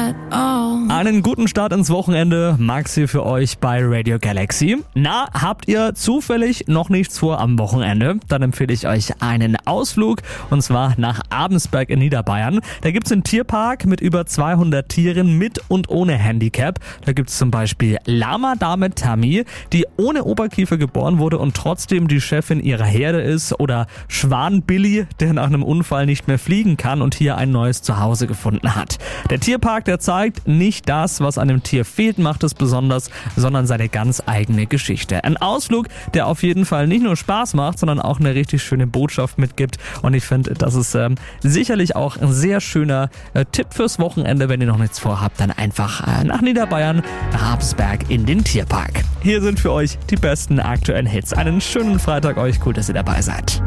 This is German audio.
at all. Einen guten Start ins Wochenende, Max hier für euch bei Radio Galaxy. Na, habt ihr zufällig noch nichts vor am Wochenende? Dann empfehle ich euch einen Ausflug und zwar nach Abensberg in Niederbayern. Da gibt's einen Tierpark mit über 200 Tieren mit und ohne Handicap. Da gibt's zum Beispiel Lama-Dame Tammy, die ohne Oberkiefer geboren wurde und trotzdem die Chefin ihrer Herde ist, oder Schwan Billy, der nach einem Unfall nicht mehr fliegen kann und hier ein neues Zuhause gefunden hat. Der Tierpark, der zeigt, nicht das, was einem Tier fehlt, macht es besonders, sondern seine ganz eigene Geschichte. Ein Ausflug, der auf jeden Fall nicht nur Spaß macht, sondern auch eine richtig schöne Botschaft mitgibt. Und ich finde, das ist sicherlich auch ein sehr schöner Tipp fürs Wochenende. Wenn ihr noch nichts vorhabt, dann einfach nach Niederbayern, nach Abensberg in den Tierpark. Hier sind für euch die besten aktuellen Hits. Einen schönen Freitag euch, cool, dass ihr dabei seid.